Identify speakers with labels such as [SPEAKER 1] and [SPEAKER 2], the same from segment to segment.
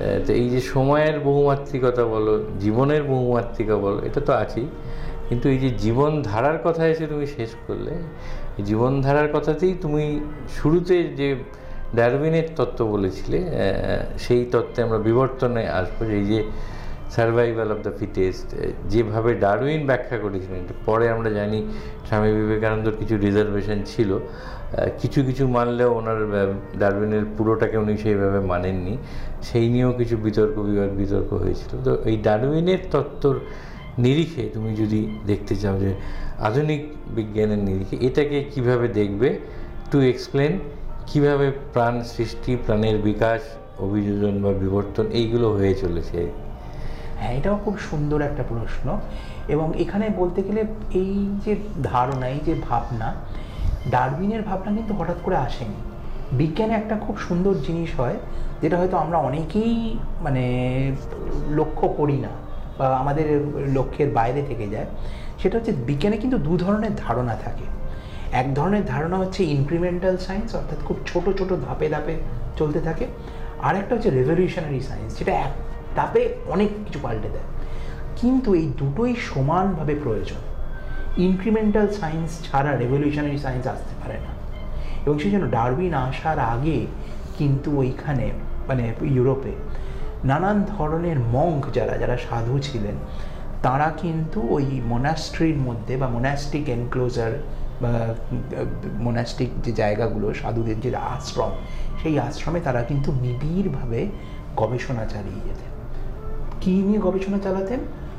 [SPEAKER 1] তো এই যে সময়ের বহুমাত্রিকতা বলো, জীবনের বহুমাত্রিকা বলো, এটা তো আছেই, কিন্তু এই যে জীবনধারার কথা এসে তুমি শেষ করলে, এই জীবনধারার কথাতেই তুমি শুরুতে যে ডারউইনের তত্ত্ব বলেছিলে, সেই তত্ত্বে আমরা বিবর্তনে আসবো। এই যে সার্ভাইভাল অফ দ্য ফিটেস্ট, যেভাবে ডারউইন ব্যাখ্যা করেছিলেন, পরে আমরা জানি স্বামী বিবেকানন্দর কিছু রিজার্ভেশন ছিল, কিছু কিছু মানলেও ওনার ডারউইনের পুরোটাকে উনি সেইভাবে মানেননি, সেই নিয়েও কিছু বিতর্ক হয়েছিল। তো এই ডারউইনের তত্ত্বর নিরিখে তুমি যদি দেখতে চাও যে আধুনিক বিজ্ঞানের নিরিখে এটাকে কিভাবে দেখবে, টু এক্সপ্লেন কীভাবে প্রাণ সৃষ্টি, প্রাণের বিকাশ, অভিযোজন বা বিবর্তন এইগুলো হয়ে চলেছে।
[SPEAKER 2] হ্যাঁ, এটাও খুব সুন্দর একটা প্রশ্ন। এবং এখানে বলতে গেলে এই যে ধারণা, এই যে ভাবনা, ডারউইনের ভাবনা কিন্তু হঠাৎ করে আসেনি। বিজ্ঞানে একটা খুব সুন্দর জিনিস হয়, যেটা হয়তো আমরা অনেকেই মানে লক্ষ্য করি না বা আমাদের লক্ষ্যের বাইরে থেকে যায়। সেটা হচ্ছে বিজ্ঞানে কিন্তু দু ধরনের ধারণা থাকে। এক ধরনের ধারণা হচ্ছে ইনক্রিমেন্টাল সায়েন্স, অর্থাৎ খুব ছোট ছোট ধাপে ধাপে চলতে থাকে। আর একটা হচ্ছে রেভলিউশনারি সায়েন্স, যেটা এক ধাপে অনেক কিছু পাল্টে দেয়। কিন্তু এই দুটোই সমানভাবে প্রয়োজন। ইনক্রিমেন্টাল সায়েন্স ছাড়া রেভলিউশনারি সায়েন্স আসতে পারে না। এবং সেই জন্য ডারউইন আসার আগে কিন্তু ওইখানে মানে ইউরোপে নানান ধরনের মঙ্ক যারা সাধু ছিলেন, তারা কিন্তু ওই মোনাস্ট্রির মধ্যে বা মোনাস্টিক এনক্লোজার বা মোনাস্টিক যে জায়গাগুলো, সাধুদের যে আশ্রম, সেই আশ্রমে তারা কিন্তু নিবিড়ভাবে গবেষণা চালিয়ে যেতেন। কী নিয়ে গবেষণা চালাতেন?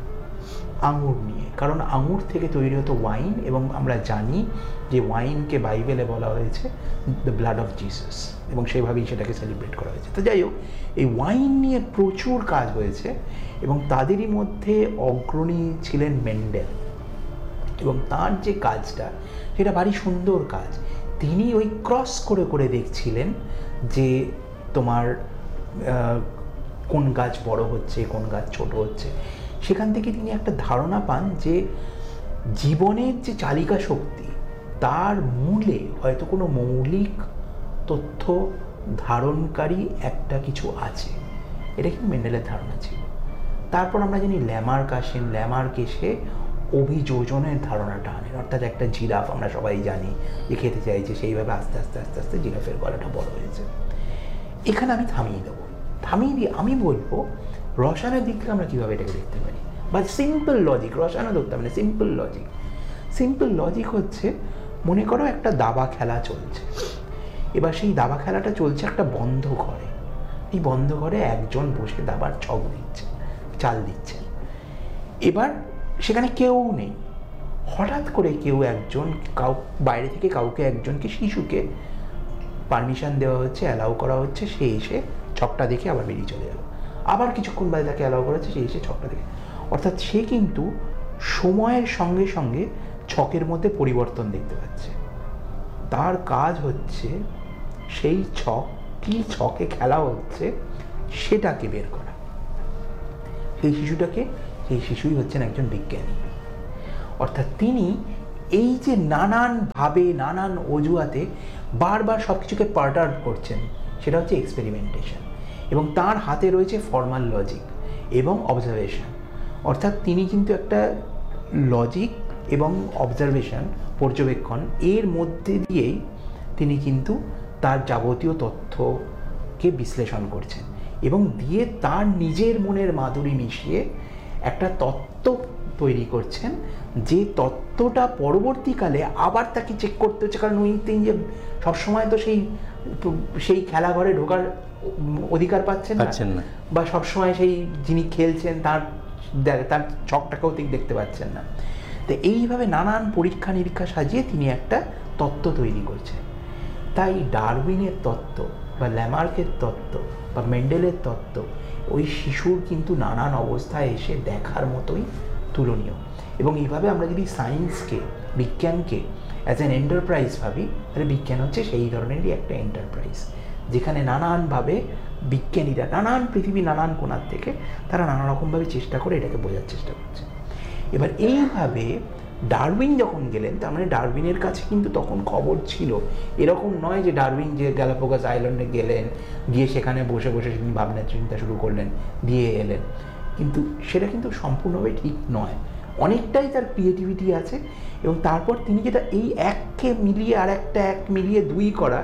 [SPEAKER 2] আঙুর নিয়ে। কারণ আঙুর থেকে তৈরি হতো ওয়াইন, এবং আমরা জানি যে ওয়াইনকে বাইবেলে বলা হয়েছে দ্য ব্লাড অফ জিসাস, এবং সেইভাবেই সেটাকে সেলিব্রেট করা হয়েছে। তো যাই হোক, এই ওয়াইন নিয়ে প্রচুর কাজ হয়েছে, এবং তাদেরই মধ্যে অগ্রণী ছিলেন মেন্ডেল। এবং তার যে কাজটা, সেটা ভারী সুন্দর কাজ। তিনি ওই ক্রস করে করে দেখছিলেন যে তোমার কোন গাছ বড় হচ্ছে, কোন গাছ ছোট হচ্ছে। সেখান থেকে তিনি একটা ধারণা পান যে জীবনের যে চালিকা শক্তি, তার মূলে হয়তো কোনো মৌলিক তথ্য ধারণকারী একটা কিছু আছে। এটা কিন্তু মেন্ডেলের ধারণা ছিল। তারপর আমরা জানি ল্যামার্ক আসেন। ল্যামার্ক এসে অভিযোজনের ধারণাটা আনেন, অর্থাৎ একটা জিরাফ আমরা সবাই জানি যে খেতে চাইছে, সেইভাবে আস্তে আস্তে আস্তে আস্তে জিরাফের গলাটা বড় হয়েছে। এখানে আমি থামিয়ে দেবো, থামিয়ে দিয়ে আমি বলবো রসায়নের দিক থেকে আমরা কীভাবে এটাকে দেখতে পারি, বা সিম্পল লজিক। রসায়নও ধরতে হবে না, সিম্পল লজিক। সিম্পল লজিক হচ্ছে, মনে করো একটা দাবা খেলা চলছে। এবার সেই দাবা খেলাটা চলছে একটা বন্ধ ঘরে। এই বন্ধ ঘরে একজন বসে দাবার ছক দিচ্ছে, চাল দিচ্ছে। এবার সেখানে কেউ নেই। হঠাৎ করে কেউ একজন, বাইরে থেকে কাউকে একজনকে, শিশুকে পারমিশন দেওয়া হচ্ছে, অ্যালাউ করা হচ্ছে, সে এসে ছকটা দেখে আবার বেরিয়ে চলে গেল। আবার কিছুক্ষণ বাদে তাকে অ্যালাউ করা হচ্ছে, সে এসে ছকটা দেখে। অর্থাৎ সে কিন্তু সময়ের সঙ্গে সঙ্গে ছকের মধ্যে পরিবর্তন দেখতে পাচ্ছে। তার কাজ হচ্ছে সেই ছক, কী ছকে খেলা হচ্ছে সেটাকে বের করা। সেই শিশুটাকে, সেই শিশুই হচ্ছেন একজন বিজ্ঞানী। অর্থাৎ তিনি এই যে নানানভাবে, নানান অজুহাতে বারবার সব কিছুকে পার্ট আউট করছেন, সেটা হচ্ছে এক্সপেরিমেন্টেশন। এবং তার হাতে রয়েছে ফর্মাল লজিক এবং অবজারভেশন। অর্থাৎ তিনি কিন্তু একটা লজিক এবং অবজারভেশন, পর্যবেক্ষণ, এর মধ্যে দিয়েই তিনি কিন্তু তার যাবতীয় তথ্যকে বিশ্লেষণ করছেন, এবং দিয়ে তার নিজের মনের মাধুরী মিশিয়ে একটা তত্ত্ব তৈরি করছেন, যে তত্ত্বটা পরবর্তীকালে আবার তাকে চেক করতে হচ্ছে। কারণ তিনি যে সবসময় তো সেই খেলাঘরে ঢোকার অধিকার পাচ্ছেন না, বা সবসময় সেই যিনি খেলছেন তার ছকটাকেও তিনি দেখতে পাচ্ছেন না। তো এইভাবে নানান পরীক্ষা নিরীক্ষা সাজিয়ে তিনি একটা তত্ত্ব তৈরি করছেন। তাই ডারউইনের তত্ত্ব বা ল্যামার্কের তত্ত্ব বা মেন্ডেলের তত্ত্ব ওই শিশুর কিন্তু নানান অবস্থায় এসে দেখার মতোই তুলনীয়। এবং এইভাবে আমরা যদি সায়েন্সকে, বিজ্ঞানকে অ্যাজ অ্যান এন্টারপ্রাইজ ভাবি, তাহলে বিজ্ঞান হচ্ছে সেই ধরনেরই একটা এন্টারপ্রাইজ, যেখানে নানানভাবে বিজ্ঞানীরা পৃথিবীর নানান কোণার থেকে তারা নানা রকমভাবে চেষ্টা করে এটাকে বোঝার চেষ্টা করছে। এবার এইভাবে ডারউইন যখন গেলেন, তার মানে ডারউইনের কাছে কিন্তু তখন খবর ছিল। এরকম নয় যে ডারউইন যে গ্যালাপাগোস আইল্যান্ডে গেলেন, গিয়ে সেখানে বসে বসে তিনি ভাবনা চিন্তা শুরু করলেন, দিয়ে এলেন, কিন্তু সেটা কিন্তু সম্পূর্ণভাবে ঠিক নয়। অনেকটাই তার ক্রিয়েটিভিটি আছে, এবং তারপর তিনি যেটা এই এককে মিলিয়ে আর একটা এক মিলিয়ে দুই করা,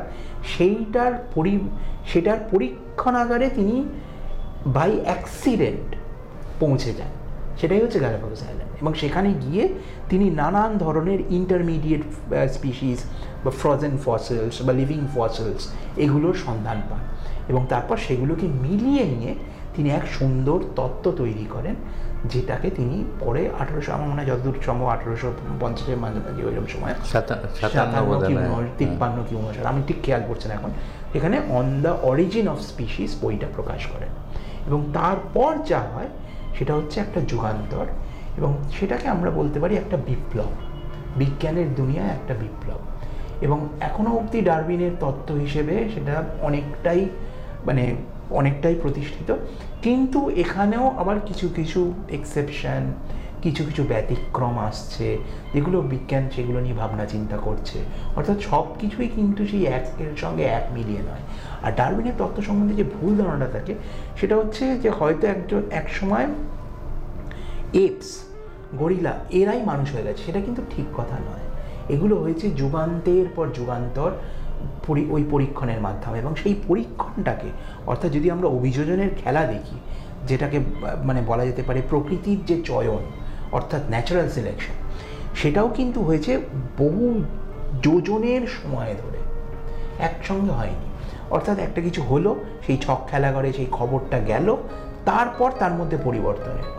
[SPEAKER 2] সেটার পরীক্ষণাগারে তিনি বাই অ্যাক্সিডেন্ট পৌঁছে যান। সেটাই হচ্ছে গ্যালাপাগোস আইল্যান্ড, এবং সেখানে গিয়ে তিনি নানান ধরনের ইন্টারমিডিয়েট স্পিসিস বা ফ্রোজেন ফসিলস বা লিভিং ফসিলস এগুলোর সন্ধান পান, এবং তারপর সেগুলোকে মিলিয়ে নিয়ে তিনি এক সুন্দর তত্ত্ব তৈরি করেন, যেটাকে তিনি পরে 1800, আমার মনে হয় যতদূর সম্ভব 1850-এর মাঝামাঝি ওইরকম সময়, 53 কি 59, আমি ঠিক খেয়াল করছি না এখন, এখানে on the origin of species বইটা প্রকাশ করেন। এবং তারপর যা হয় সেটা হচ্ছে একটা যুগান্তর, এবং সেটাকে আমরা বলতে পারি একটা বিপ্লব, বিজ্ঞানের দুনিয়ায় একটা বিপ্লব। এবং এখনও অবধি ডারউইনের তত্ত্ব হিসেবে সেটা অনেকটাই প্রতিষ্ঠিত, কিন্তু এখানেও আবার কিছু কিছু এক্সেপশন, কিছু কিছু ব্যতিক্রম আসছে, যেগুলো বিজ্ঞান সেগুলো নিয়ে ভাবনা চিন্তা করছে। অর্থাৎ সব কিছুই কিন্তু সেই এর সঙ্গে এক মিলিয়ে নয়। আর ডারউইনের তত্ত্ব সম্বন্ধে যে ভুল ধারণাটা থাকে সেটা হচ্ছে যে হয়তো এক সময় এপস, গরিলা এরাই মানুষ হয়ে গেছে, সেটা কিন্তু ঠিক কথা নয়। এগুলো হয়েছে যুগান্তের পর যুগান্তর ওই পরীক্ষণের মাধ্যমে, এবং সেই পরীক্ষণটাকে, অর্থাৎ যদি আমরা অভিযোজনের খেলা দেখি, যেটাকে বলা যেতে পারে প্রকৃতির যে চয়ন, অর্থাৎ ন্যাচারাল সিলেকশন, সেটাও কিন্তু হয়েছে বহু যোজনের সময় ধরে, একসঙ্গে হয়নি। অর্থাৎ একটা কিছু হলো, সেই ছক খেলা করে সেই খবরটা গেল, তারপর তার মধ্যে পরিবর্তন এলো।